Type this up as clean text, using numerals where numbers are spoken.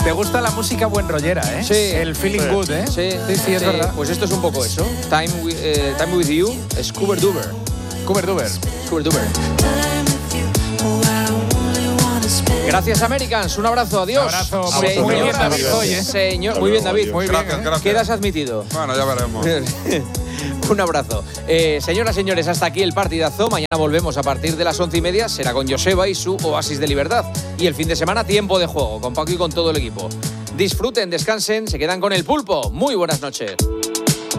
Te gusta la música buen rollera, ¿eh? Sí. El feeling good, ¿eh? Sí, es verdad. Pues esto es un poco eso. Time with You, Scuba Duber. Scuba Duber. Gracias, Americans. Un abrazo. Adiós. Un abrazo. Señor, Muy bien, David, hoy, ¿eh? Señor, muy bien, David. Muy bien, Gracias. Quedas admitido. Bueno, ya veremos. Un abrazo. Señoras, señores, hasta aquí el partidazo. Mañana volvemos a partir de las 11:30. Será con Joseba y su Oasis de Libertad. Y el fin de semana, tiempo de juego, con Paco y con todo el equipo. Disfruten, descansen, se quedan con el pulpo. Muy buenas noches.